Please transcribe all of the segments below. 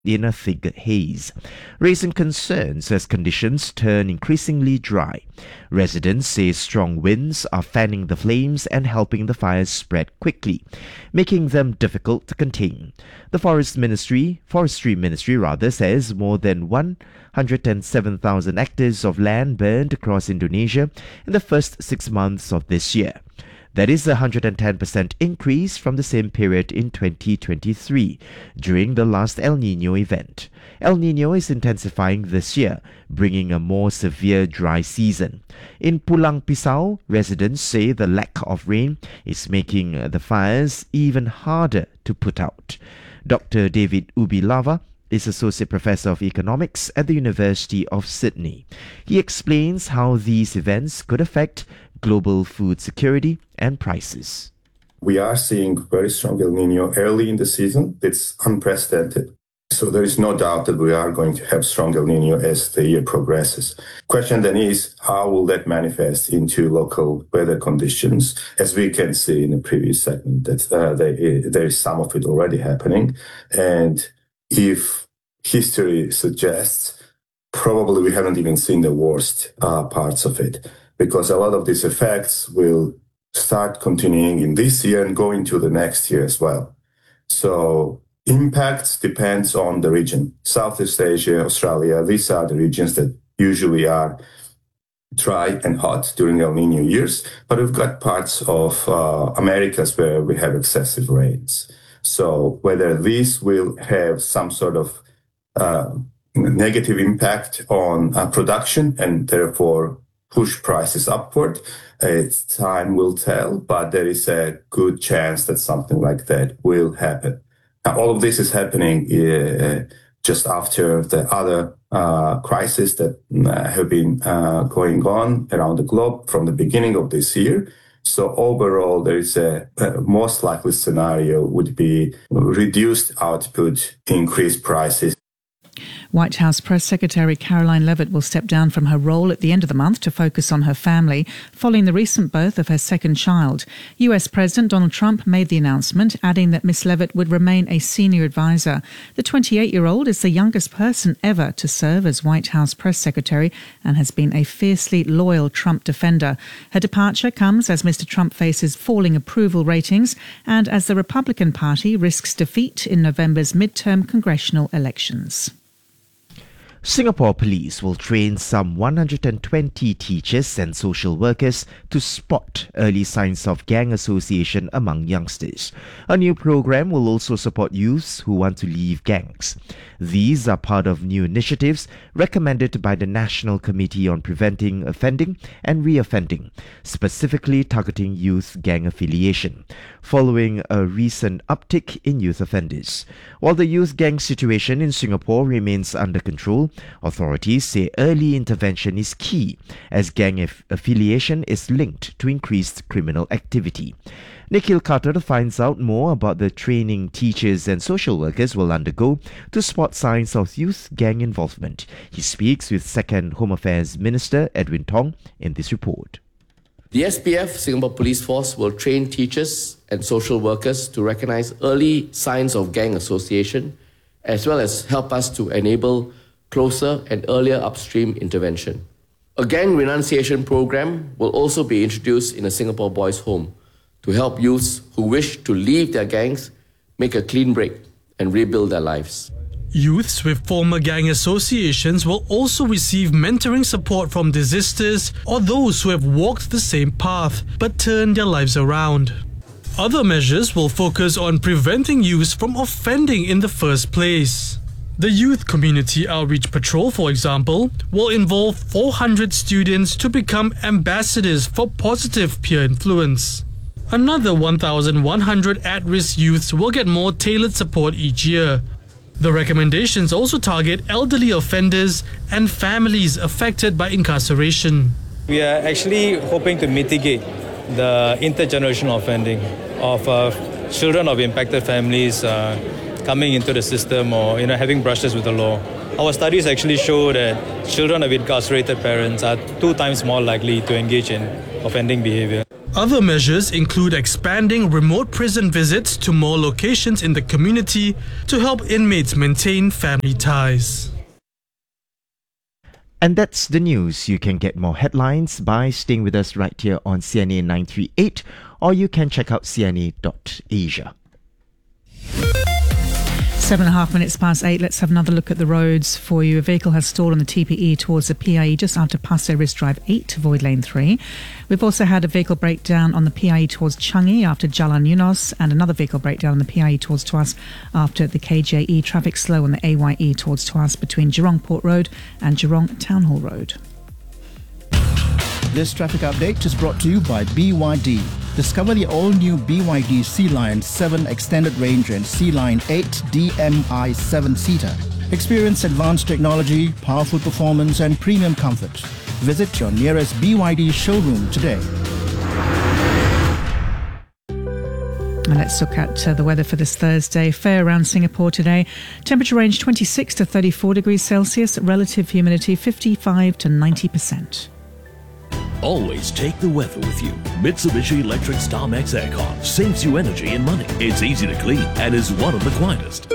in a thick haze, raising concerns as conditions turn increasingly dry. Residents say strong winds are fanning the flames and helping the fires spread quickly, making them difficult to contain. The Forestry Ministry says more than 107,000 hectares of land burned across Indonesia in the first 6 months of this year. That is a 110% increase from the same period in 2023, during the last El Niño event. El Niño is intensifying this year, bringing a more severe dry season. In Pulang Pisau, residents say the lack of rain is making the fires even harder to put out. Dr. David Ubilava is Associate Professor of Economics at the University of Sydney. He explains how these events could affect global food security and prices. We are seeing very strong El Niño early in the season. It's unprecedented. So there is no doubt that we are going to have strong El Niño as the year progresses. Question then is, how will that manifest into local weather conditions? As we can see in the previous segment, that there is some of it already happening. And if history suggests, probably we haven't even seen the worst parts of it, because a lot of these effects will start continuing in this year and go into the next year as well. So impacts depends on the region. Southeast Asia, Australia, these are the regions that usually are dry and hot during El Niño years, but we've got parts of Americas where we have excessive rains. So whether this will have some sort of negative impact on production and therefore push prices upward, time will tell, but there is a good chance that something like that will happen. Now, all of this is happening just after the other crises that have been going on around the globe from the beginning of this year. So overall, there is a most likely scenario would be reduced output, increased prices. White House Press Secretary Caroline Leavitt will step down from her role at the end of the month to focus on her family, following the recent birth of her second child. US President Donald Trump made the announcement, adding that Ms. Leavitt would remain a senior advisor. The 28-year-old is the youngest person ever to serve as White House Press Secretary and has been a fiercely loyal Trump defender. Her departure comes as Mr. Trump faces falling approval ratings and as the Republican Party risks defeat in November's midterm congressional elections. Singapore Police will train some 120 teachers and social workers to spot early signs of gang association among youngsters. A new program will also support youths who want to leave gangs. These are part of new initiatives recommended by the National Committee on Preventing Offending and Reoffending, specifically targeting youth gang affiliation, following a recent uptick in youth offenders. While the youth gang situation in Singapore remains under control, authorities say early intervention is key, as gang affiliation is linked to increased criminal activity. Nikhil Carter finds out more about the training teachers and social workers will undergo to spot signs of youth gang involvement. He speaks with Second Home Affairs Minister Edwin Tong in this report. The SPF, Singapore Police Force, will train teachers and social workers to recognize early signs of gang association, as well as help us to enable closer and earlier upstream intervention. A gang renunciation program will also be introduced in a Singapore boys' home to help youths who wish to leave their gangs make a clean break and rebuild their lives. Youths with former gang associations will also receive mentoring support from desisters or those who have walked the same path but turned their lives around. Other measures will focus on preventing youths from offending in the first place. The Youth Community Outreach Patrol, for example, will involve 400 students to become ambassadors for positive peer influence. Another 1,100 at-risk youths will get more tailored support each year. The recommendations also target elderly offenders and families affected by incarceration. We are actually hoping to mitigate the intergenerational offending of children of impacted families coming into the system or having brushes with the law. Our studies actually show that children of incarcerated parents are 2 times more likely to engage in offending behavior. Other measures include expanding remote prison visits to more locations in the community to help inmates maintain family ties. And that's the news. You can get more headlines by staying with us right here on CNA 938, or you can check out cna.asia. 7.5 minutes past 8. Let's have another look at the roads for you. A vehicle has stalled on the TPE towards the PIE just after Pasir Ris Drive 8 to Void Lane 3. We've also had a vehicle breakdown on the PIE towards Changi after Jalan Yunos, and another vehicle breakdown on the PIE towards Tuas after the KJE. Traffic slow on the AYE towards Tuas between Jurong Port Road and Jurong Town Hall Road. This traffic update is brought to you by BYD. Discover the all-new BYD Sea Lion 7 Extended Range and Sea Lion 8 DMI 7-seater. Experience advanced technology, powerful performance and premium comfort. Visit your nearest BYD showroom today. And let's look at the weather for this Thursday. Fair around Singapore today. Temperature range 26 to 34 degrees Celsius. Relative humidity 55 to 90%. Always take the weather with you. Mitsubishi Electric StarMax Aircon saves you energy and money. It's easy to clean and is one of the quietest.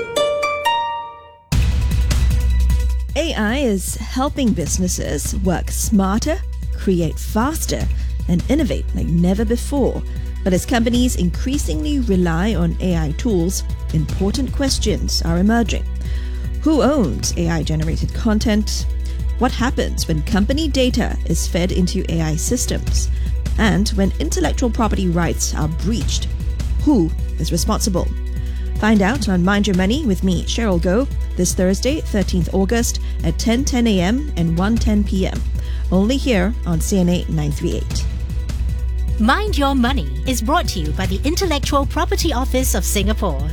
AI is helping businesses work smarter, create faster, and innovate like never before. But as companies increasingly rely on AI tools, important questions are emerging. Who owns AI-generated content? What happens when company data is fed into AI systems? And when intellectual property rights are breached, who is responsible? Find out on Mind Your Money with me, Cheryl Goh, this Thursday, 13th August at 10:10 a.m. and 1:10 p.m. Only here on CNA 938. Mind Your Money is brought to you by the Intellectual Property Office of Singapore.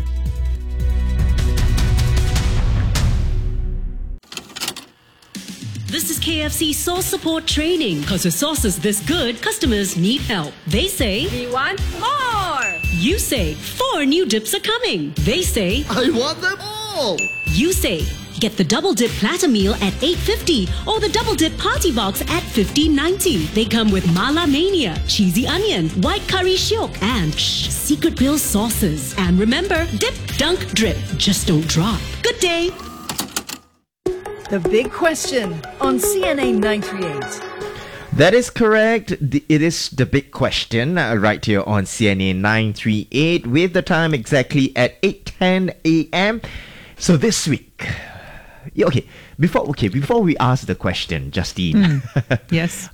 This is KFC Sauce Support Training. Because with sauces this good, customers need help. They say, we want more. You say, 4 new dips are coming. They say, I want them all. You say, get the Double Dip Platter Meal at $8.50 or the Double Dip Party Box at $15.90. They come with Mala Mania, Cheesy Onion, White Curry Shiok, and Secret Grill sauces. And remember, dip, dunk, drip. Just don't drop. Good day. The Big Question on CNA 938. That is correct. It is the big question right here on CNA 938 with the time exactly at 8:10 a.m. So this week, before we ask the question, Justine. Yes.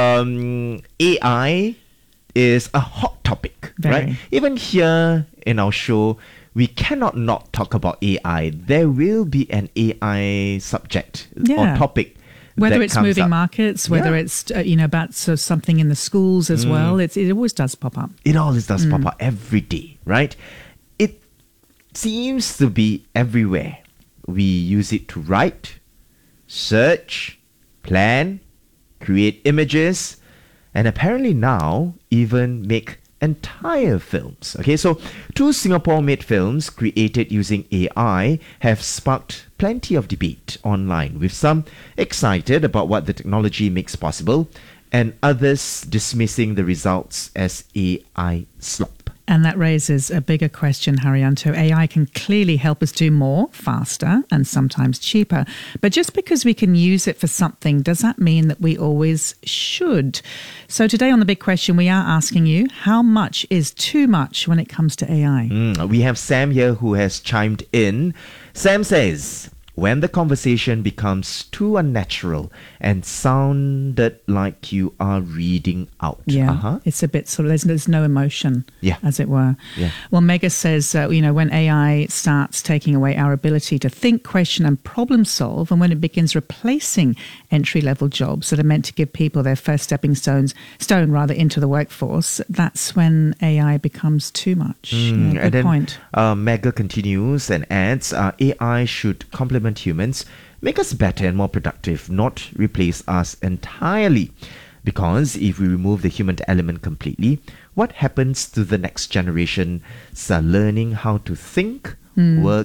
AI is a hot topic, right? Even here in our show, we cannot not talk about AI. There will be an AI subject or topic. Whether it's moving markets, whether it's about something in the schools as well, it always does pop up. It always does pop up every day, right? It seems to be everywhere. We use it to write, search, plan, create images, and apparently now even make entire films. Okay, so 2 Singapore-made films created using AI have sparked plenty of debate online, with some excited about what the technology makes possible and others dismissing the results as AI slop. And that raises a bigger question, Haryanto. AI can clearly help us do more, faster, and sometimes cheaper. But just because we can use it for something, does that mean that we always should? So today on The Big Question, we are asking you, how much is too much when it comes to AI? We have Sam here who has chimed in. Sam says, when the conversation becomes too unnatural and sounded like you are reading out. Yeah, it's a bit sort of, there's no emotion, as it were. Yeah. Well, Mega says, when AI starts taking away our ability to think, question and problem solve, and when it begins replacing entry-level jobs that are meant to give people their first stepping stone into the workforce, that's when AI becomes too much. Good point. Mega continues and adds, AI should complement humans, make us better and more productive, not replace us entirely. Because if we remove the human element completely, what happens to the next generation learning how to think, work,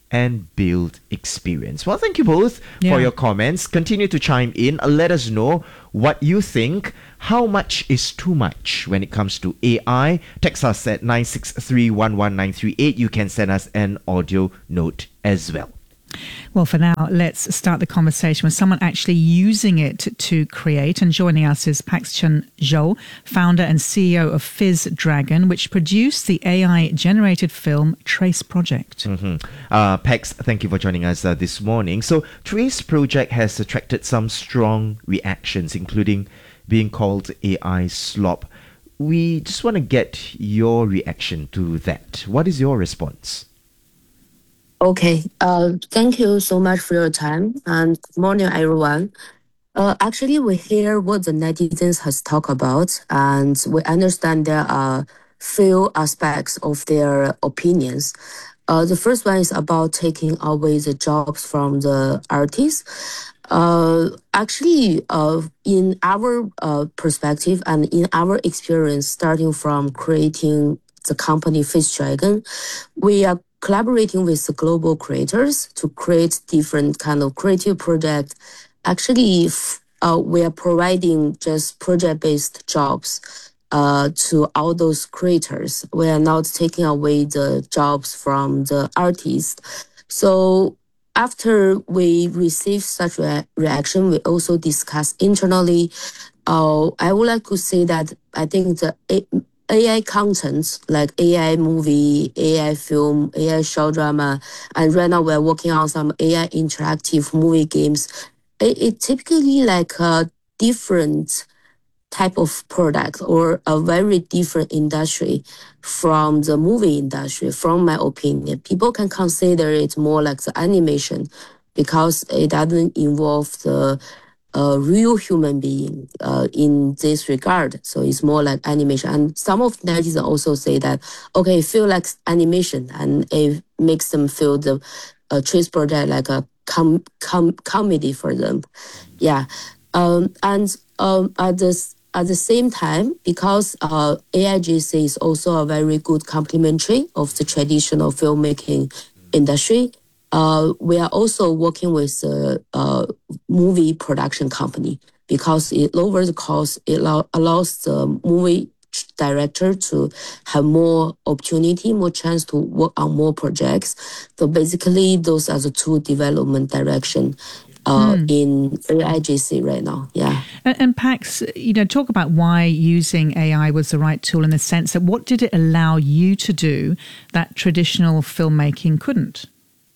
and build experience. Well, thank you both for your comments. Continue to chime in. Let us know what you think. How much is too much when it comes to AI? Text us at 963-11938. You can send us an audio note as well. Well, for now, let's start the conversation with someone actually using it to create. And joining us is Pax Chen Zhou, founder and CEO of Fizz Dragon, which produced the AI-generated film Trace Project. Pax, thank you for joining us this morning. So, Trace Project has attracted some strong reactions, including being called AI slop. We just want to get your reaction to that. What is your response? Okay. Thank you so much for your time and good morning, everyone. Actually, we hear what the netizens has talked about, and we understand there are few aspects of their opinions. The first one is about taking away the jobs from the artists. Actually, in our perspective and in our experience, starting from creating the company Fizz Dragon, we are collaborating with the global creators to create different kind of creative projects. Actually, we are providing just project-based jobs to all those creators. We are not taking away the jobs from the artists. So after we receive such reaction, we also discuss internally. I would like to say that I think the AI content like AI movie, AI film, AI short drama, and right now we're working on some AI interactive movie games. It typically like a different type of product or a very different industry from the movie industry, from my opinion. People can consider it more like the animation because it doesn't involve the real human being in this regard. So it's more like animation. And some of netizens also say that, okay, it feels like animation, and it makes them feel the Trace Project like a comedy for them. Yeah. And at the same time, because AIGC is also a very good complementary of the traditional filmmaking industry, we are also working with a movie production company because it lowers the cost. It allows the movie director to have more opportunity, more chance to work on more projects. So basically, those are the two development direction in AIGC right now. Yeah. And Pax, talk about why using AI was the right tool in the sense that what did it allow you to do that traditional filmmaking couldn't?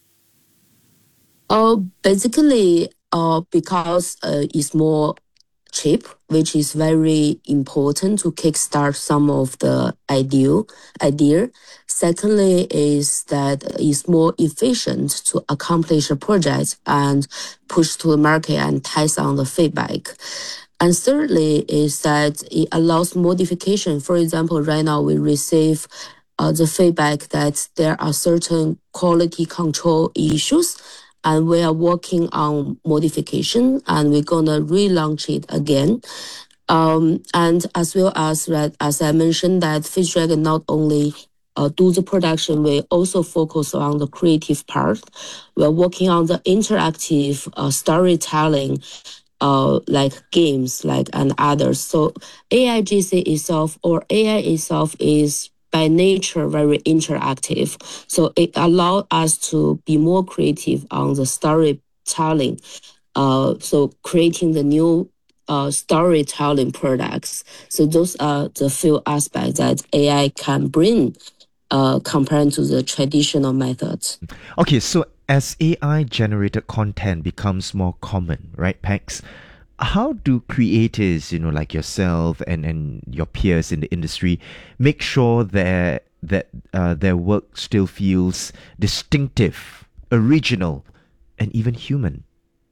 Basically, because it's more cheap, which is very important to kickstart some of the idea. Secondly, is that it's more efficient to accomplish a project and push to the market and pass on the feedback. And thirdly, is that it allows modification. For example, right now we receive the feedback that there are certain quality control issues, and we are working on modification, and we're gonna relaunch it again. And as well as I mentioned, that Fizz Dragon not only do the production, we also focus on the creative part. We're working on the interactive storytelling, like games, and others. So AIGC itself or AI itself is by nature very interactive. So it allows us to be more creative on the storytelling. So creating the new storytelling products. So those are the few aspects that AI can bring compared to the traditional methods. Okay, so as AI-generated content becomes more common, right, Pax? How do creators, like yourself and your peers in the industry, make sure that their work still feels distinctive, original, and even human?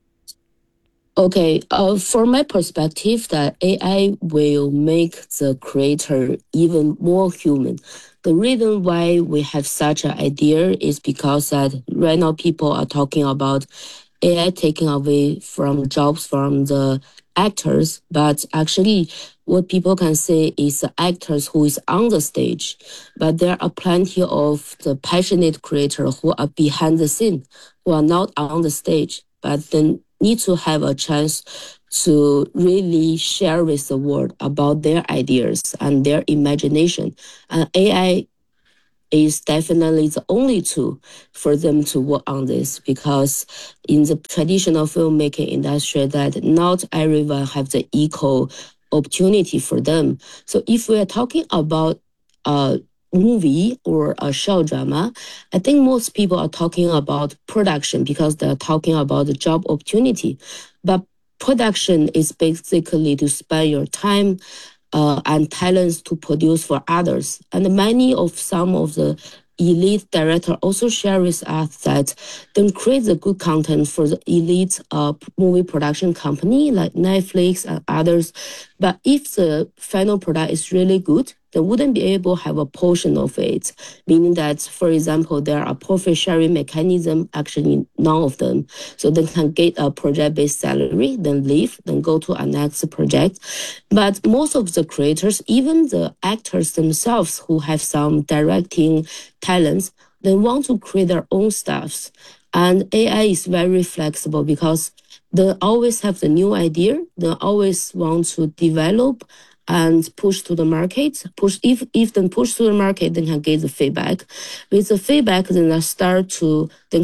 Okay, from my perspective, that AI will make the creator even more human. The reason why we have such an idea is because that right now people are talking about AI taking away from jobs from the actors, but actually what people can say is the actors who is on the stage, but there are plenty of the passionate creators who are behind the scene, who are not on the stage, but then need to have a chance to really share with the world about their ideas and their imagination. And AI is definitely the only tool for them to work on this, because in the traditional filmmaking industry that not everyone have the equal opportunity for them. So if we are talking about a movie or a show drama, I think most people are talking about production because they're talking about the job opportunity. But production is basically to spend your time and talents to produce for others. And some of the elite director also share with us that they create the good content for the elite movie production company like Netflix and others. But if the final product is really good, they wouldn't be able to have a portion of it, meaning that, for example, there are profit sharing mechanism, actually none of them. So they can get a project-based salary, then leave, then go to a next project. But most of the creators, even the actors themselves who have some directing talents, they want to create their own stuffs. And AI is very flexible because they always have the new idea. They always want to develop and push to the market. If then push to the market, then can get the feedback. With the feedback, then they can start to do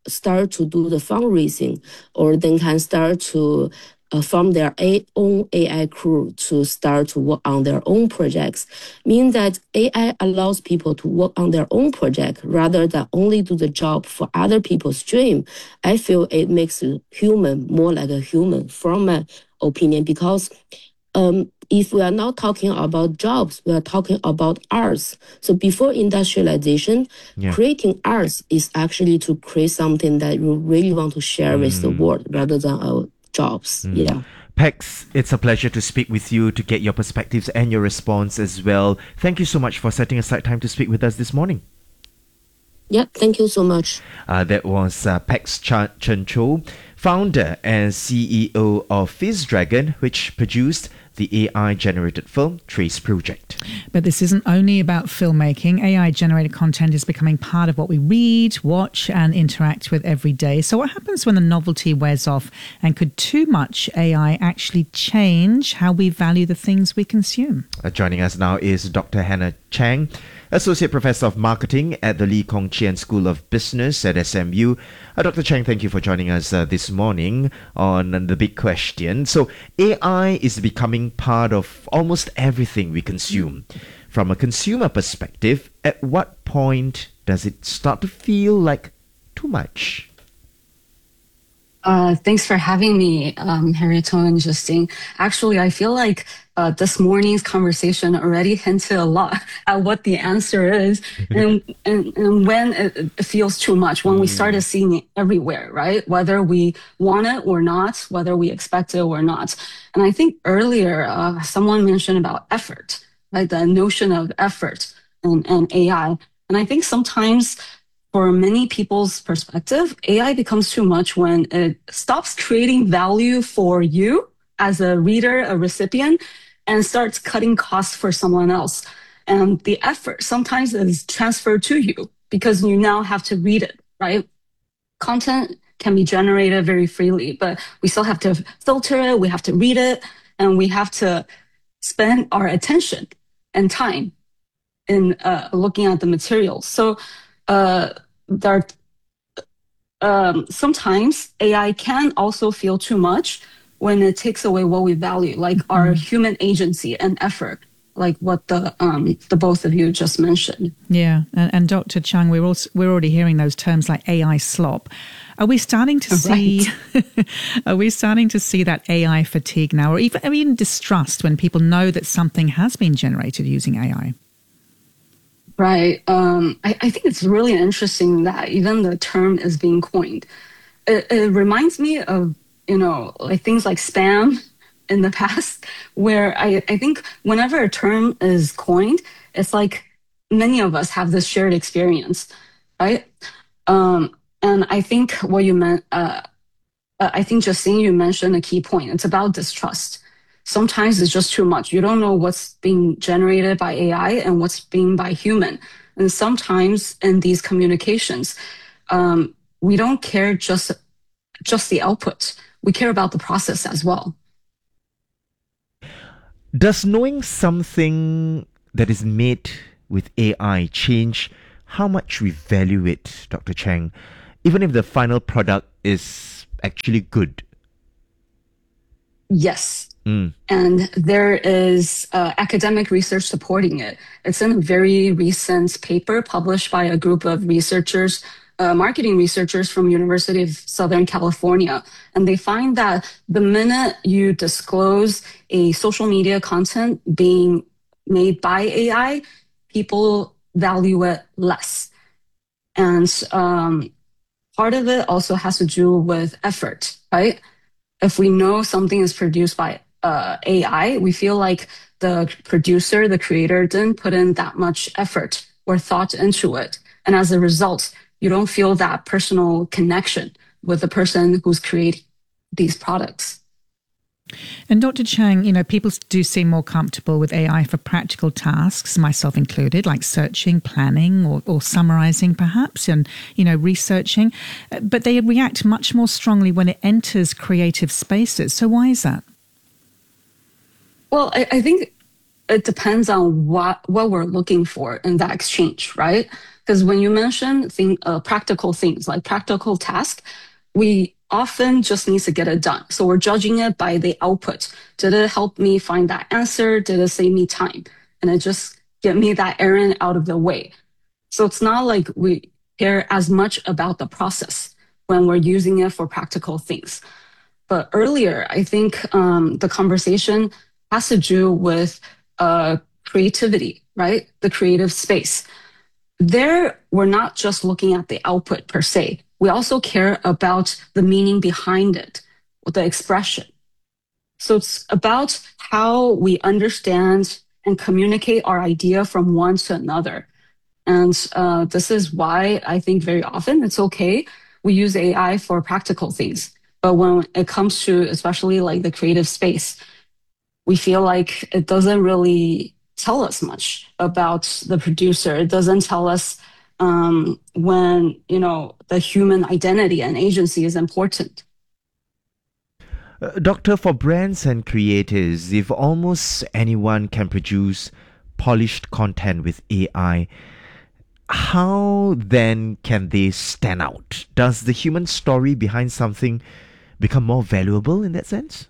the fundraising, or then can start to form their own AI crew to start to work on their own projects. Meaning that AI allows people to work on their own project rather than only do the job for other people's dream. I feel it makes a human more like a human, from my opinion, because if we are not talking about jobs, we are talking about arts. So before industrialization, creating arts is actually to create something that you really want to share with the world rather than our jobs. Yeah. Pax, it's a pleasure to speak with you, to get your perspectives and your response as well. Thank you so much for setting aside time to speak with us this morning. Yeah, thank you so much. That was Pax Chen Cho, founder and CEO of Fizz Dragon, which produced the AI-generated film Trace Project. But this isn't only about filmmaking. AI-generated content is becoming part of what we read, watch, and interact with every day. So what happens when the novelty wears off? And could too much AI actually change how we value the things we consume? Joining us now is Dr. Hannah Chang, Associate Professor of Marketing at the Lee Kong Chian School of Business at SMU. Dr. Chang, thank you for joining us this morning on The Big Question. So AI is becoming part of almost everything we consume. From a consumer perspective, at what point does it start to feel like too much? Thanks for having me, Harriet and Justine. Actually, I feel like this morning's conversation already hinted a lot at what the answer is, and when it feels too much, when we started seeing it everywhere, right? Whether we want it or not, whether we expect it or not. And I think earlier, someone mentioned about effort, right? The notion of effort and AI. And I think sometimes, for many people's perspective, AI becomes too much when it stops creating value for you as a reader, a recipient, and starts cutting costs for someone else. And the effort sometimes is transferred to you because you now have to read it, right? Content can be generated very freely, but we still have to filter it, we have to read it, and we have to spend our attention and time in looking at the materials. So sometimes AI can also feel too much when it takes away what we value, like our human agency and effort, like what the both of you just mentioned. Yeah, and Dr. Chang, we're already hearing those terms like AI slop. Are we starting to see? Are we starting to see that AI fatigue now, or even distrust when people know that something has been generated using AI? Right. I think it's really interesting that even the term is being coined. It reminds me of, like things like spam in the past, where I think whenever a term is coined, it's like many of us have this shared experience, right? And I think what you meant, I think Justine, you mentioned a key point. It's about distrust. sometimes it's just too much. You don't know what's being generated by AI and what's being by human. And sometimes in these communications, we don't care just the output. We care about the process as well. Does knowing something that is made with AI change how much we value it, Dr. Chang, even if the final product is actually good? Yes. And there is academic research supporting it. It's in a very recent paper published by a group of researchers, marketing researchers from University of Southern California. And they find that the minute you disclose a social media content being made by AI, people value it less. And part of it also has to do with effort, right? If we know something is produced by AI, we feel like the producer, the creator didn't put in that much effort or thought into it. And as a result, you don't feel that personal connection with the person who's creating these products. And Dr. Chang, people do seem more comfortable with AI for practical tasks, myself included, like searching, planning, or summarizing perhaps, and, researching. But they react much more strongly when it enters creative spaces. So why is that? Well, I think it depends on what we're looking for in that exchange, right? Because when you mention practical things like practical tasks, we often just need to get it done. So we're judging it by the output. Did it help me find that answer? Did it save me time? And it just get me that errand out of the way. So it's not like we care as much about the process when we're using it for practical things. But earlier, I think the conversation has to do with creativity, right? The creative space. There, we're not just looking at the output per se. We also care about the meaning behind it, the expression. So it's about how we understand and communicate our idea from one to another. And this is why I think very often it's okay. We use AI for practical things. But when it comes to especially like the creative space, we feel like it doesn't really tell us much about the producer. It doesn't tell us when, the human identity and agency is important. Doctor, for brands and creators, if almost anyone can produce polished content with AI, how then can they stand out? Does the human story behind something become more valuable in that sense?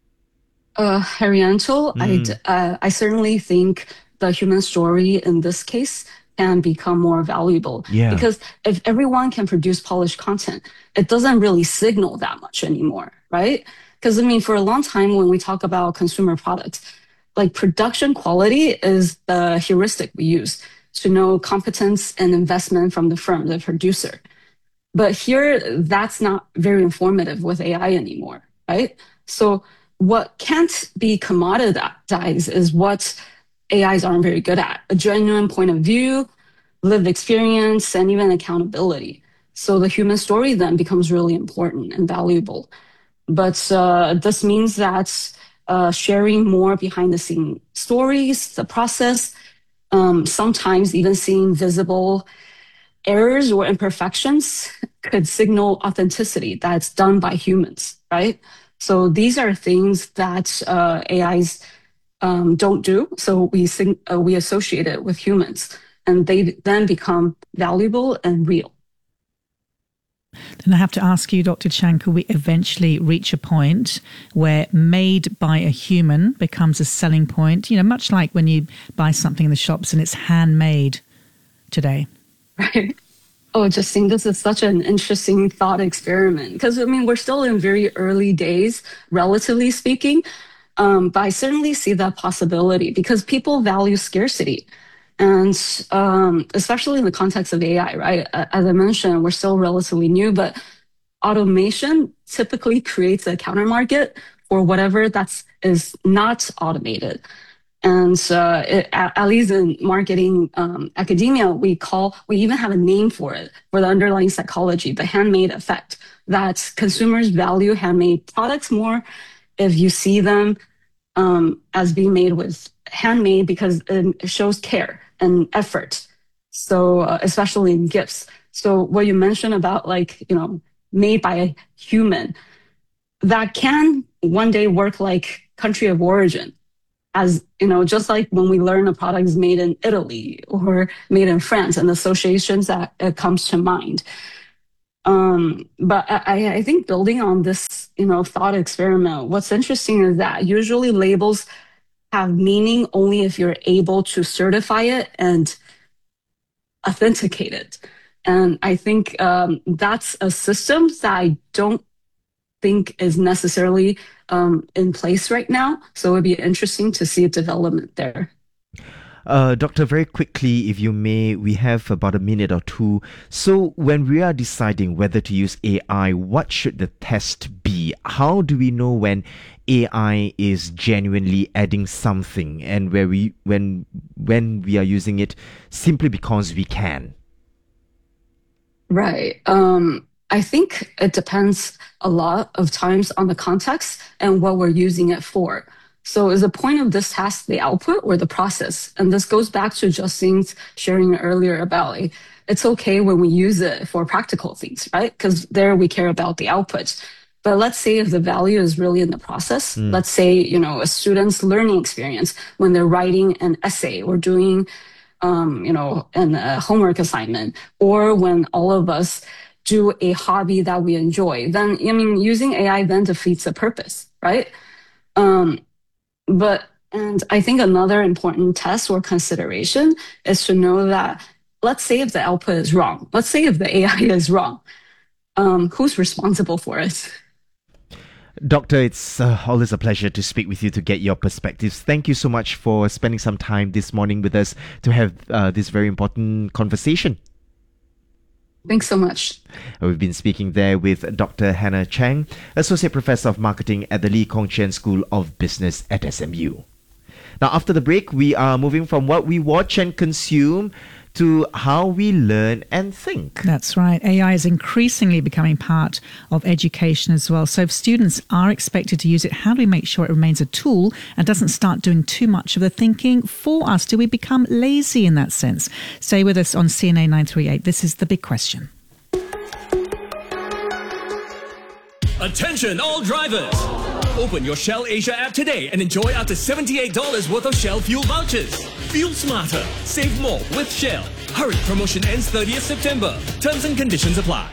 Haryanto, I certainly think the human story in this case can become more valuable. Yeah. Because if everyone can produce polished content, it doesn't really signal that much anymore, right? Because for a long time when we talk about consumer products, like production quality is the heuristic we use to know competence and investment from the firm, the producer. But here, that's not very informative with AI anymore, right? So what can't be commoditized is what AIs aren't very good at: a genuine point of view, lived experience, and even accountability. So the human story then becomes really important and valuable. But this means that sharing more behind the scene stories, the process, sometimes even seeing visible errors or imperfections could signal authenticity that's done by humans, right? So these are things that AIs don't do. So we associate it with humans, and they then become valuable and real. Then I have to ask you, Dr. Chang, could we eventually reach a point where made by a human becomes a selling point? Much like when you buy something in the shops and it's handmade today. Right. Oh, Justine, this is such an interesting thought experiment because, we're still in very early days, relatively speaking, but I certainly see that possibility because people value scarcity. And especially in the context of AI, right? As I mentioned, we're still relatively new, but automation typically creates a counter market for whatever is not automated. And at least in marketing academia, we even have a name for it, for the underlying psychology, the handmade effect, that consumers value handmade products more if you see them as being made with handmade because it shows care and effort. So especially in gifts. So what you mentioned about made by a human, that can one day work like country of origin. As just like when we learn a product is made in Italy or made in France and associations that it comes to mind. But I think building on this, thought experiment, what's interesting is that usually labels have meaning only if you're able to certify it and authenticate it. And I think that's a system that I don't think is necessarily in place right now. So it'd be interesting to see a development there. Doctor, very quickly, if you may, we have about a minute or two. So when we are deciding whether to use AI, what should the test be? How do we know when AI is genuinely adding something and when we are using it simply because we can? Right. I think it depends a lot of times on the context and what we're using it for. So is the point of this task the output or the process? And this goes back to Justine's sharing earlier about it's okay when we use it for practical things, right? Because there we care about the output. But let's say if the value is really in the process, let's say, a student's learning experience when they're writing an essay or doing, a homework assignment, or when all of us do a hobby that we enjoy, then, using AI then defeats the purpose, right? And I think another important test or consideration is to know that, let's say if the output is wrong, let's say if the AI is wrong, who's responsible for it? Doctor, it's always a pleasure to speak with you to get your perspectives. Thank you so much for spending some time this morning with us to have this very important conversation. Thanks so much. We've been speaking there with Dr. Hannah Chang, Associate Professor of Marketing at the Lee Kong Chian School of Business at SMU. Now, after the break, we are moving from what we watch and consume to how we learn and think. That's right. AI is increasingly becoming part of education as well. So if students are expected to use it, how do we make sure it remains a tool and doesn't start doing too much of the thinking for us? Do we become lazy in that sense? Stay with us on CNA 938. This is The Big Question. Attention all drivers! Open your Shell Asia app today and enjoy up to $78 worth of Shell fuel vouchers. Fuel smarter, save more with Shell. Hurry, promotion ends 30th September. Terms and conditions apply.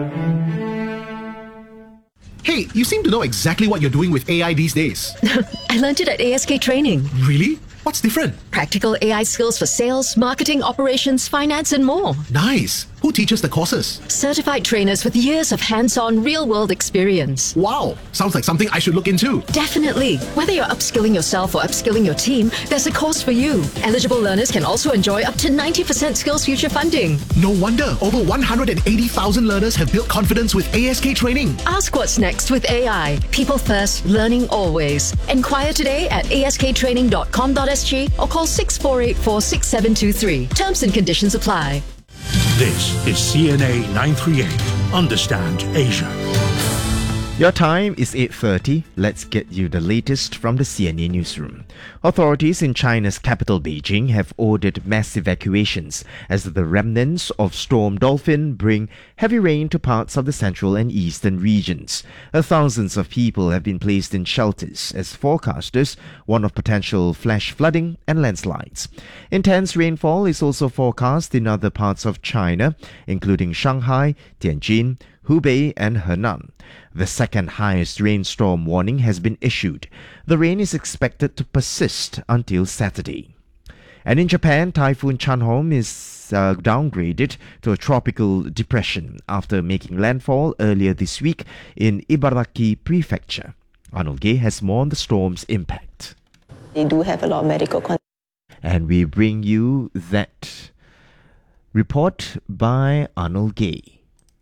Hey, you seem to know exactly what you're doing with AI these days. I learned it at ASK Training. Really? What's different? Practical AI skills for sales, marketing, operations, finance, and more. Nice. Who teaches the courses? Certified trainers with years of hands-on, real-world experience. Wow. Sounds like something I should look into. Definitely. Whether you're upskilling yourself or upskilling your team, there's a course for you. Eligible learners can also enjoy up to 90% Skills Future funding. No wonder over 180,000 learners have built confidence with ASK Training. Ask what's next with AI. People first, learning always. Inquire today at asktraining.com.sg or call 6484-6723. Terms and conditions apply. This is CNA 938. Understand Asia. Your time is 8:30. Let's get you the latest from the CNA newsroom. Authorities in China's capital Beijing have ordered mass evacuations as the remnants of Storm Dolphin bring heavy rain to parts of the central and eastern regions. Thousands of people have been placed in shelters as forecasters warn of potential flash flooding and landslides. Intense rainfall is also forecast in other parts of China, including Shanghai, Tianjin, Hubei and Henan. The second highest rainstorm warning has been issued. The rain is expected to persist until Saturday. And in Japan, Typhoon Chanhom is downgraded to a tropical depression after making landfall earlier this week in Ibaraki Prefecture. Arnold Gay has more on the storm's impact. They do have a lot of medical and we bring you that report by Arnold Gay.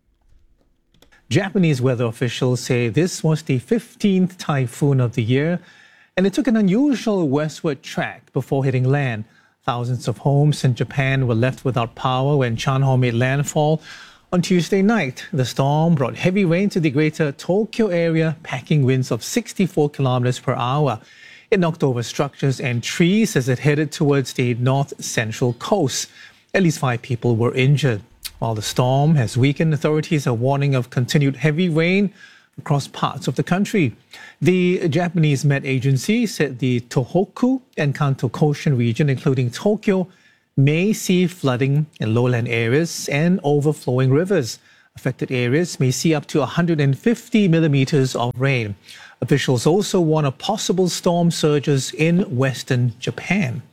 Japanese weather officials say this was the 15th typhoon of the year, and it took an unusual westward track before hitting land. Thousands of homes in Japan were left without power when Chanhom made landfall. On Tuesday night, the storm brought heavy rain to the greater Tokyo area, packing winds of 64 kilometers per hour. It knocked over structures and trees as it headed towards the north-central coast. At least 5 people were injured. While the storm has weakened, authorities are warning of continued heavy rain across parts of the country. The Japanese Met Agency said the Tohoku and Kanto coastal region, including Tokyo, may see flooding in lowland areas and overflowing rivers. Affected areas may see up to 150 millimeters of rain. Officials also warn of possible storm surges in western Japan.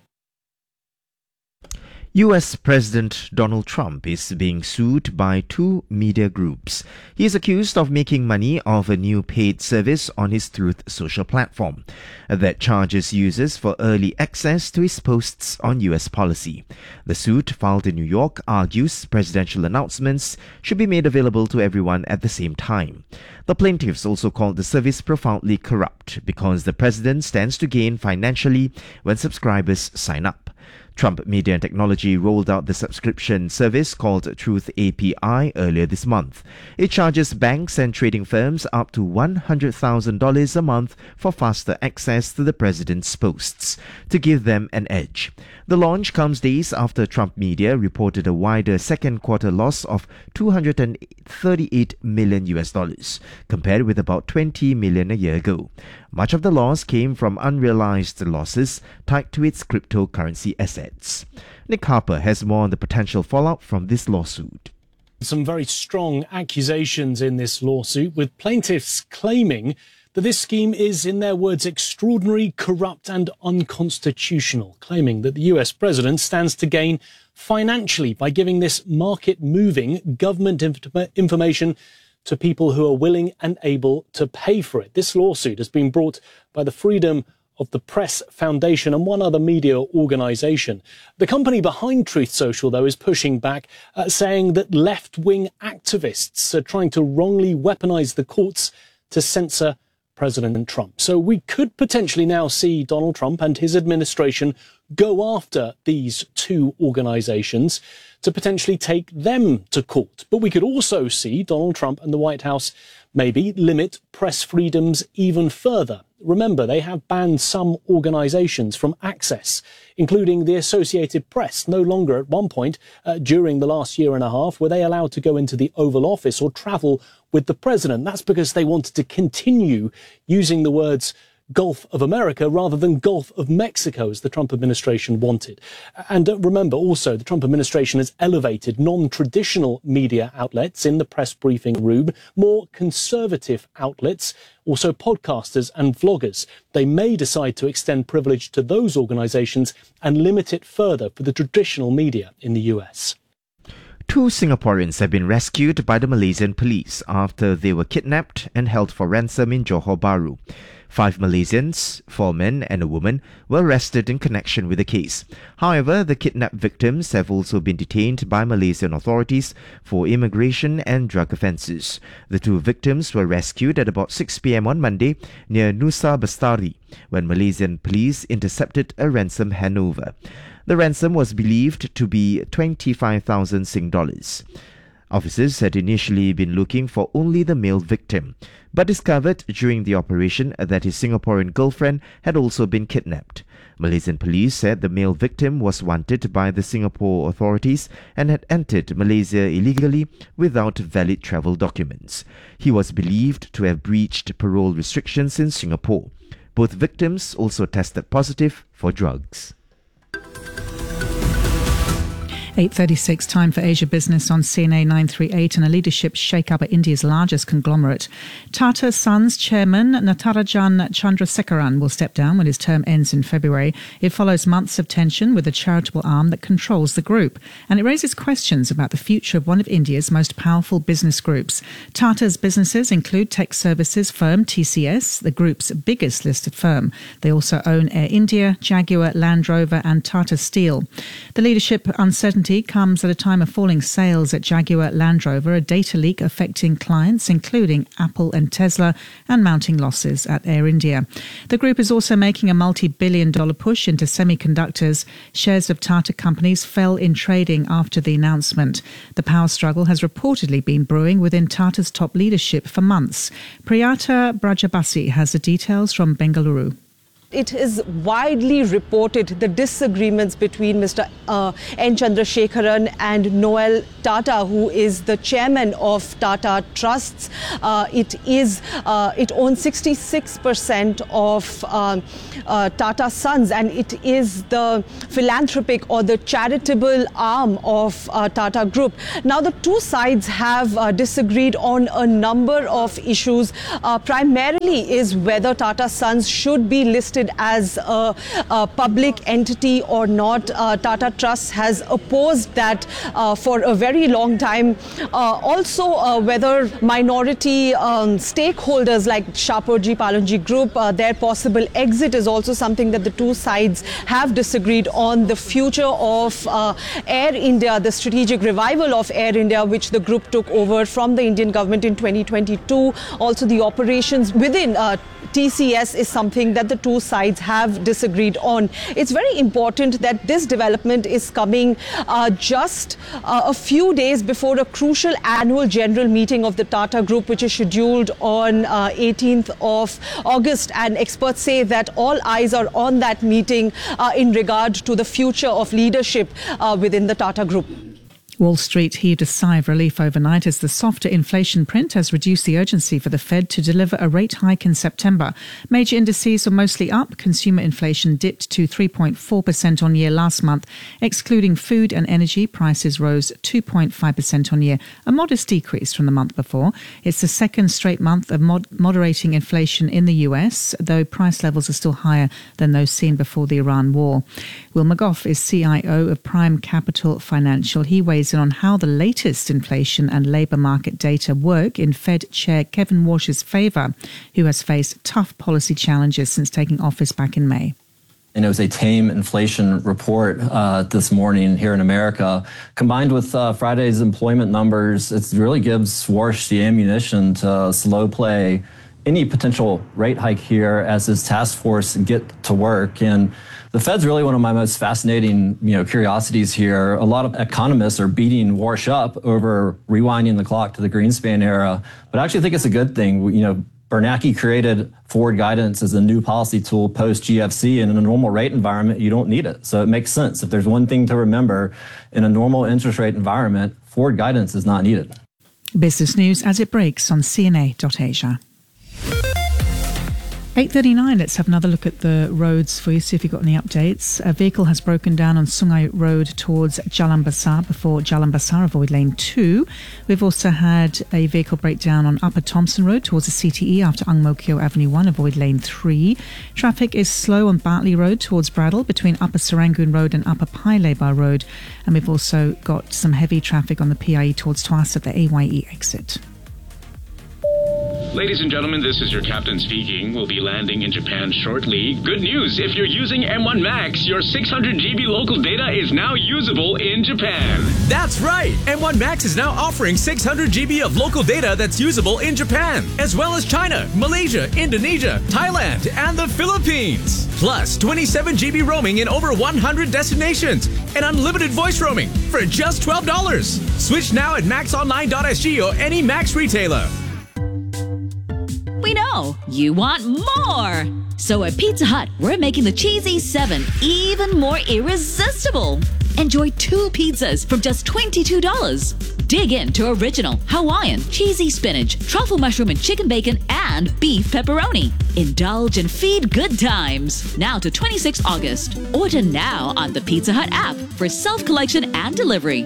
U.S. President Donald Trump is being sued by 2 media groups. He is accused of making money off a new paid service on his Truth Social platform that charges users for early access to his posts on U.S. policy. The suit, filed in New York, argues presidential announcements should be made available to everyone at the same time. The plaintiffs also called the service profoundly corrupt because the president stands to gain financially when subscribers sign up. Trump Media and Technology rolled out the subscription service called Truth API earlier this month. It charges banks and trading firms up to $100,000 a month for faster access to the president's posts to give them an edge. The launch comes days after Trump Media reported a wider second quarter loss of $238 million, compared with about $20 million a year ago. Much of the loss came from unrealized losses tied to its cryptocurrency assets. Nick Harper has more on the potential fallout from this lawsuit. Some very strong accusations in this lawsuit, with plaintiffs claiming that this scheme is, in their words, extraordinary, corrupt and unconstitutional, claiming that the US president stands to gain financially by giving this market-moving government information to people who are willing and able to pay for it. This lawsuit has been brought by the Freedom of the Press Foundation and one other media organisation. The company behind Truth Social, though, is pushing back, saying that left-wing activists are trying to wrongly weaponise the courts to censor President Trump. So we could potentially now see Donald Trump and his administration go after these 2 organisations to potentially take them to court. But we could also see Donald Trump and the White House maybe limit press freedoms even further. Remember, they have banned some organisations from access, including the Associated Press. No longer, at one point during the last year and a half, were they allowed to go into the Oval Office or travel with the president. That's because they wanted to continue using the words Gulf of America rather than Gulf of Mexico, as the Trump administration wanted. And remember also, the Trump administration has elevated non-traditional media outlets in the press briefing room, more conservative outlets, also podcasters and vloggers. They may decide to extend privilege to those organizations and limit it further for the traditional media in the US. 2 Singaporeans have been rescued by the Malaysian police after they were kidnapped and held for ransom in Johor Bahru. 5 Malaysians, 4 men and a woman, were arrested in connection with the case. However, the kidnapped victims have also been detained by Malaysian authorities for immigration and drug offences. The 2 victims were rescued at about 6 p.m. on Monday near Nusa Bestari when Malaysian police intercepted a ransom handover. The ransom was believed to be 25,000 Sing dollars. Officers had initially been looking for only the male victim, but discovered during the operation that his Singaporean girlfriend had also been kidnapped. Malaysian police said the male victim was wanted by the Singapore authorities and had entered Malaysia illegally without valid travel documents. He was believed to have breached parole restrictions in Singapore. Both victims also tested positive for drugs. 8:36, time for Asia Business on CNA 938, and a leadership shake-up at India's largest conglomerate. Tata Sons chairman Natarajan Chandrasekaran will step down when his term ends in February. It follows months of tension with the charitable arm that controls the group, and it raises questions about the future of one of India's most powerful business groups. Tata's businesses include tech services firm TCS, the group's biggest listed firm. They also own Air India, Jaguar Land Rover and Tata Steel. The leadership uncertainty comes at a time of falling sales at Jaguar Land Rover, a data leak affecting clients including Apple and Tesla, and mounting losses at Air India. The group is also making a multi-billion-dollar push into semiconductors. Shares of Tata companies fell in trading after the announcement. The power struggle has reportedly been brewing within Tata's top leadership for months. Priyata Brajabasi has the details from Bengaluru. It is widely reported the disagreements between Mr. N. Chandrasekaran and Noel Tata, who is the chairman of Tata Trusts. It owns 66% of Tata Sons, and it is the philanthropic or the charitable arm of Tata Group. Now, the two sides have disagreed on a number of issues. Primarily is whether Tata Sons should be listed as a public entity or not. Tata Trust has opposed that for a very long time. Also, whether minority stakeholders like Shapoorji Pallonji Group, their possible exit is also something that the two sides have disagreed on. The future of Air India, the strategic revival of Air India, which the group took over from the Indian government in 2022. Also, the operations within TCS is something that the two sides have disagreed on. It's very important that this development is coming just a few days before a crucial annual general meeting of the Tata Group, which is scheduled on 18th of August. And experts say that all eyes are on that meeting in regard to the future of leadership within the Tata Group. Wall Street heaved a sigh of relief overnight as the softer inflation print has reduced the urgency for the Fed to deliver a rate hike in September. Major indices were mostly up. Consumer inflation dipped to 3.4% on year last month. Excluding food and energy, prices rose 2.5% on year, a modest decrease from the month before. It's the second straight month of moderating inflation in the US, though price levels are still higher than those seen before the Iran war. Will McGough is CIO of Prime Capital Financial. He weighs in on how the latest inflation and labour market data work in Fed Chair Kevin Warsh's favour, who has faced tough policy challenges since taking office back in May. And it was a tame inflation report this morning here in America. Combined with Friday's employment numbers, it really gives Warsh the ammunition to slow play any potential rate hike here as his task force get to work. And the Fed's really one of my most fascinating, curiosities here. A lot of economists are beating Warsh up over rewinding the clock to the Greenspan era, but I actually think it's a good thing. Bernanke created forward guidance as a new policy tool post-GFC, and in a normal rate environment, you don't need it. So it makes sense. If there's one thing to remember, in a normal interest rate environment, forward guidance is not needed. Business news as it breaks on CNA.Asia. 8:39, let's have another look at the roads for you, see if you've got any updates. A vehicle has broken down on Sungai Road towards Jalan Besar before Jalan Besar, avoid lane 2. We've also had a vehicle breakdown on Upper Thompson Road towards the CTE after Ang Mo Kio Avenue 1, avoid lane 3. Traffic is slow on Bartley Road towards Braddell between Upper Serangoon Road and Upper Pai Lebar Road. And we've also got some heavy traffic on the PIE towards Tuas at the AYE exit. Ladies and gentlemen, this is your captain speaking. We'll be landing in Japan shortly. Good news, if you're using M1 Max, your 600 GB local data is now usable in Japan. That's right! M1 Max is now offering 600 GB of local data that's usable in Japan, as well as China, Malaysia, Indonesia, Thailand, and the Philippines. Plus 27 GB roaming in over 100 destinations and unlimited voice roaming for just $12. Switch now at maxonline.sg or any Max retailer. We know you want more. So at Pizza Hut, we're making the Cheesy 7 even more irresistible. Enjoy 2 pizzas from just $22. Dig into original, Hawaiian, cheesy spinach, truffle mushroom and chicken bacon, and beef pepperoni. Indulge and feed good times. Now to 26 August. Order now on the Pizza Hut app for self-collection and delivery.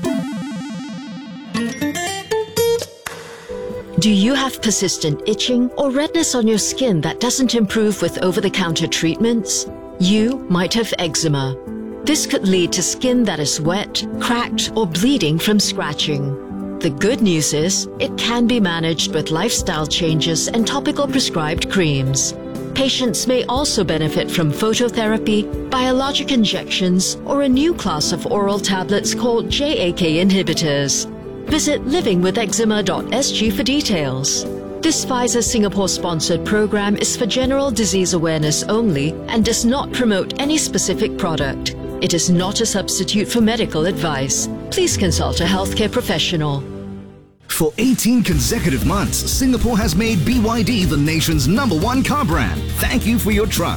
Do you have persistent itching or redness on your skin that doesn't improve with over-the-counter treatments? You might have eczema. This could lead to skin that is wet, cracked, or bleeding from scratching. The good news is it can be managed with lifestyle changes and topical prescribed creams. Patients may also benefit from phototherapy, biologic injections, or a new class of oral tablets called JAK inhibitors. Visit livingwitheczema.sg for details. This Pfizer Singapore-sponsored program is for general disease awareness only and does not promote any specific product. It is not a substitute for medical advice. Please consult a healthcare professional. For 18 consecutive months, Singapore has made BYD the nation's #1 car brand. Thank you for your trust.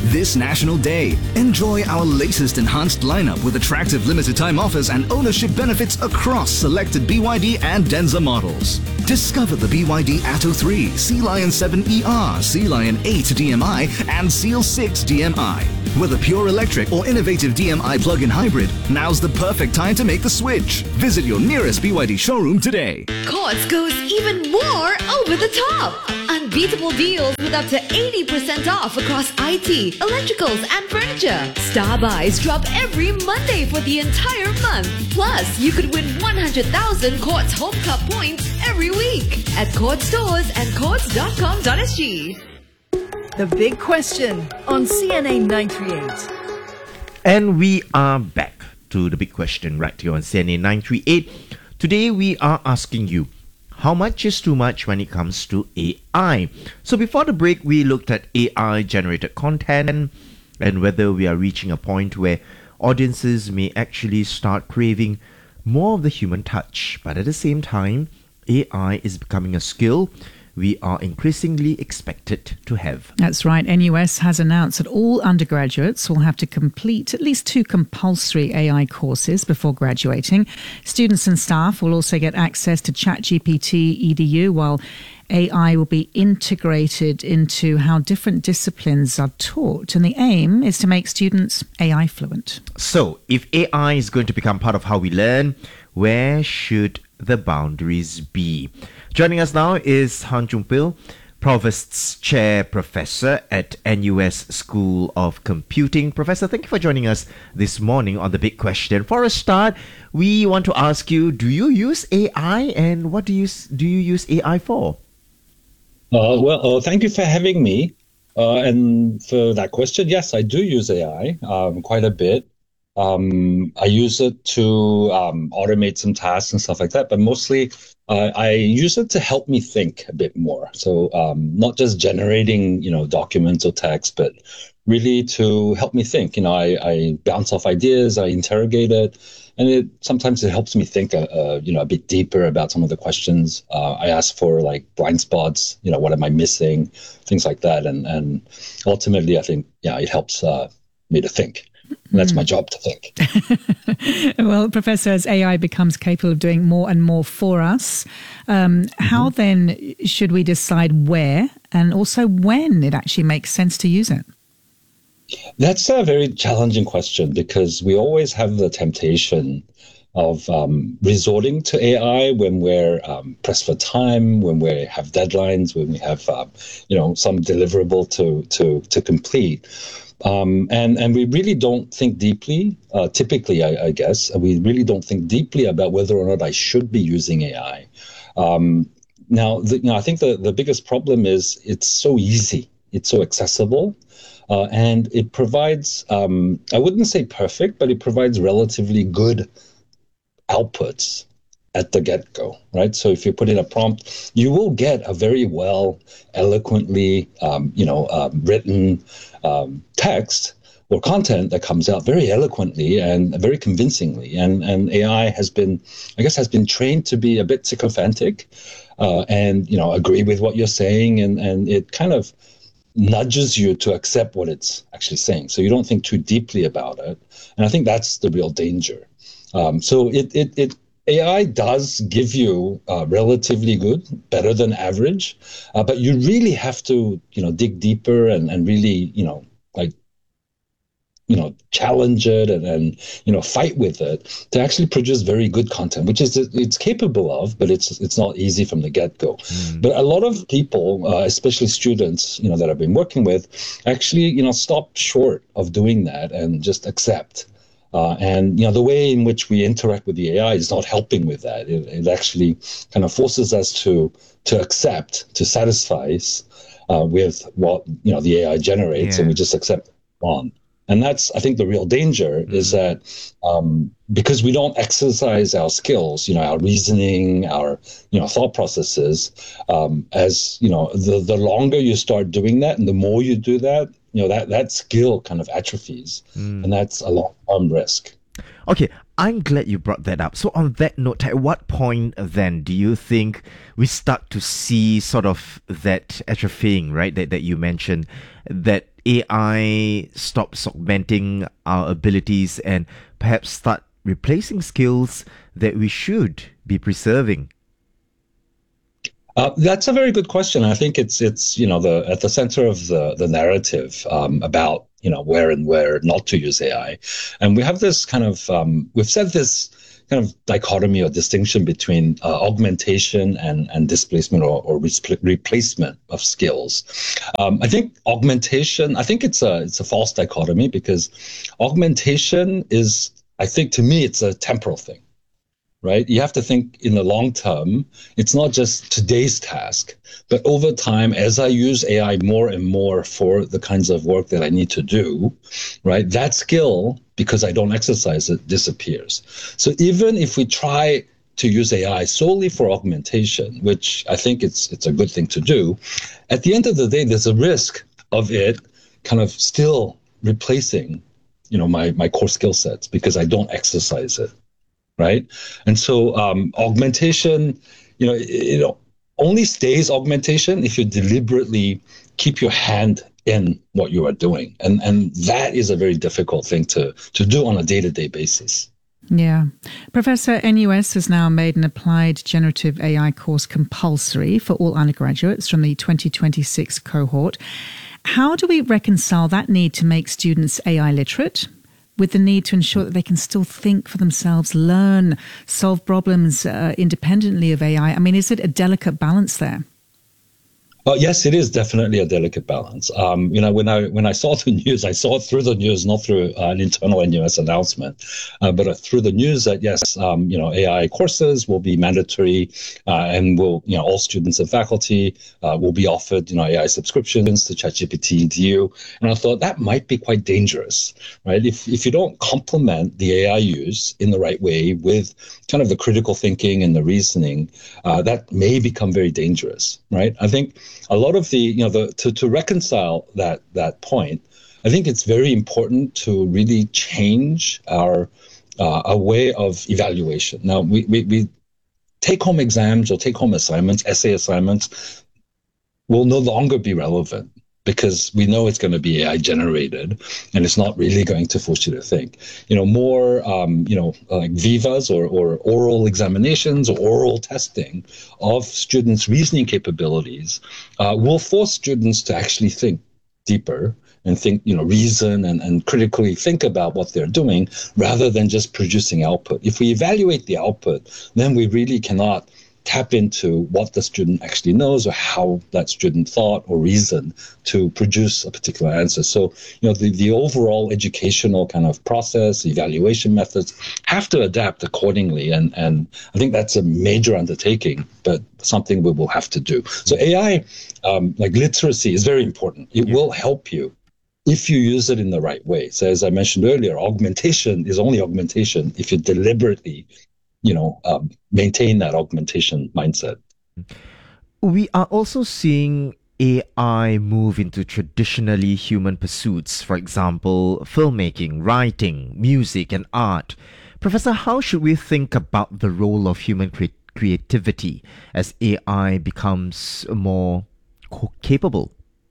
This National Day, enjoy our latest enhanced lineup with attractive limited time offers and ownership benefits across selected BYD and Denza models. Discover the BYD Atto 3, Sea Lion 7 ER, Sea Lion 8 DMI and Seal 6 DMI. Whether pure electric or innovative DMI plug-in hybrid, now's the perfect time to make the switch. Visit your nearest BYD showroom today. Courts goes even more over the top. Unbeatable deals with up to 80% off across IT, electricals and furniture. Star buys drop every Monday for the entire month. Plus, you could win 100,000 Courts Home Cup points every week at Courts stores and courts.com.sg. The Big Question on CNA 938. And we are back to the big question right here on CNA 938. Today we are asking you, how much is too much when it comes to AI? So before the break, we looked at AI-generated content and whether we are reaching a point where audiences may actually start craving more of the human touch. But at the same time, AI is becoming a skill we are increasingly expected to have. That's right. NUS has announced that all undergraduates will have to complete at least 2 compulsory AI courses before graduating. Students and staff will also get access to ChatGPT EDU, while AI will be integrated into how different disciplines are taught. And the aim is to make students AI fluent. So, if AI is going to become part of how we learn, where should the boundaries be? Joining us now is Han Chung Pil, Provost's Chair Professor at NUS School of Computing. Professor, thank you for joining us this morning on The Big Question. For a start, we want to ask you, do you use AI and what do you use AI for? Thank you for having me. And for that question, yes, I do use AI quite a bit. I use it to automate some tasks and stuff like that, but mostly I use it to help me think a bit more. So not just generating, documents or text, but really to help me think. I bounce off ideas, I interrogate it, and sometimes it helps me think, a bit deeper about some of the questions. I ask for like blind spots, what am I missing, things like that, and ultimately, I think, it helps me to think. And that's my job to think. Well, Professor, as AI becomes capable of doing more and more for us, how then should we decide where and also when it actually makes sense to use it? That's a very challenging question because we always have the temptation of resorting to AI when we're pressed for time, when we have deadlines, when we have some deliverable to complete. And we really don't think deeply, typically, I guess, we really don't think deeply about whether or not I should be using AI. Now, I think the biggest problem is it's so easy, it's so accessible, and it provides, I wouldn't say perfect, but it provides relatively good outputs at the get-go, right? So if you put in a prompt, you will get a very well, eloquently, written text or content that comes out very eloquently and very convincingly. And AI has been trained to be a bit sycophantic and agree with what you're saying, and it kind of nudges you to accept what it's actually saying. So you don't think too deeply about it. And I think that's the real danger. So AI does give you relatively good, better than average, but you really have to, dig deeper and really, challenge it and fight with it to actually produce very good content, which is it's capable of, but it's not easy from the get-go. But a lot of people, especially students, that I've been working with, actually, stop short of doing that and just accept. And the way in which we interact with the AI is not helping with that. It actually kind of forces us to accept, to satisfy with what the AI generates, and we just accept it on. And that's, I think, the real danger is that because we don't exercise our skills, our reasoning, our thought processes, as the longer you start doing that, and the more you do that, that skill kind of atrophies, and that's a long-term risk. Okay, I'm glad you brought that up. So on that note, at what point then do you think we start to see sort of that atrophying, right, that you mentioned, that AI stops augmenting our abilities and perhaps start replacing skills that we should be preserving? That's a very good question. I think it's at the center of the narrative about where and where not to use AI, and we have this kind of we've said this kind of dichotomy or distinction between augmentation and displacement or replacement of skills. I think augmentation. I think it's a false dichotomy, because augmentation is, I think, to me, it's a temporal thing. Right? You have to think in the long term. It's not just today's task, but over time, as I use AI more and more for the kinds of work that I need to do, right, that skill, because I don't exercise it, disappears. So even if we try to use AI solely for augmentation, which I think it's a good thing to do, at the end of the day, there's a risk of it kind of still replacing, my core skill sets, because I don't exercise it. Right. And so augmentation, it only stays augmentation if you deliberately keep your hand in what you are doing. And that is a very difficult thing to do on a day-to-day basis. Yeah. Professor, NUS has now made an applied generative AI course compulsory for all undergraduates from the 2026 cohort. How do we reconcile that need to make students AI literate with the need to ensure that they can still think for themselves, learn, solve problems independently of AI? I mean, is it a delicate balance there? Yes, it is definitely a delicate balance. When I saw the news, I saw it through the news, not through an internal NUS announcement, but through the news that yes, AI courses will be mandatory, and all students and faculty will be offered, AI subscriptions to ChatGPT and EDU. And I thought that might be quite dangerous, right? If you don't complement the AI use in the right way with kind of the critical thinking and the reasoning, that may become very dangerous, right? I think a lot of to reconcile that point, I think it's very important to really change our way of evaluation. Now, we take-home exams or take-home assignments, essay assignments, will no longer be relevant, because we know it's going to be AI generated, and it's not really going to force you to think. More, like Vivas or oral examinations or oral testing of students' reasoning capabilities will force students to actually think deeper and think, reason and critically think about what they're doing, rather than just producing output. If we evaluate the output, then we really cannot tap into what the student actually knows or how that student thought or reasoned to produce a particular answer. So, the overall educational kind of process, evaluation methods have to adapt accordingly. And I think that's a major undertaking, but something we will have to do. So AI, like literacy, is very important. It will help you if you use it in the right way. So as I mentioned earlier, augmentation is only augmentation if you deliberately maintain that augmentation mindset. We are also seeing AI move into traditionally human pursuits, for example, filmmaking, writing, music, and art. Professor, how should we think about the role of human creativity as AI becomes more capable?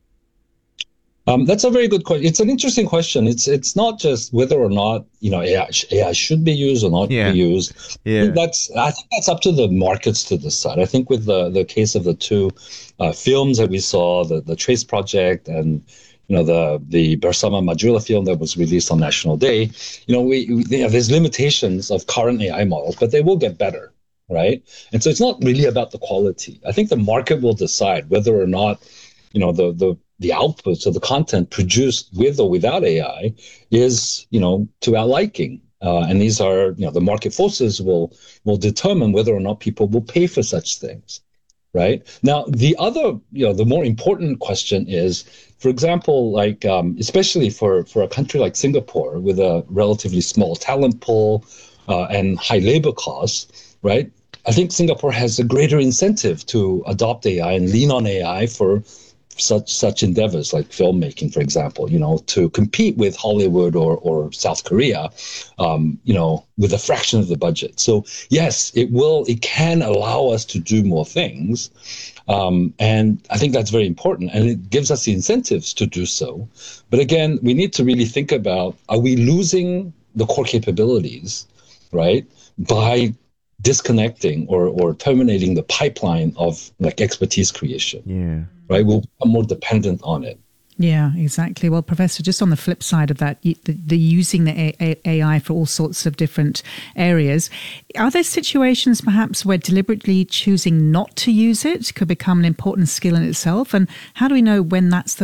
That's a very good question. It's an interesting question. It's not just whether or not AI should be used or not be used. Yeah. I think that's up to the markets to decide. I think with the case of the two films that we saw, the Trace Project and the Bersama Majula film that was released on National Day, there's limitations of current AI models, but they will get better, right? And so it's not really about the quality. I think the market will decide whether or not the outputs of the content produced with or without AI is, to our liking. And these are, the market forces will determine whether or not people will pay for such things, right? Now, the other, the more important question is, for example, like, especially for a country like Singapore with a relatively small talent pool and high labor costs, right? I think Singapore has a greater incentive to adopt AI and lean on AI for such endeavors like filmmaking, for example, to compete with Hollywood or South Korea, with a fraction of the budget. So yes, it can allow us to do more things. And I think that's very important, and it gives us the incentives to do so. But again, we need to really think about, are we losing the core capabilities, right, by disconnecting or terminating the pipeline of like expertise creation? Yeah. Right? We'll become more dependent on it. Yeah, exactly. Well, Professor, just on the flip side of that, the using the AI for all sorts of different areas, are there situations perhaps where deliberately choosing not to use it could become an important skill in itself? And how do we know when that's the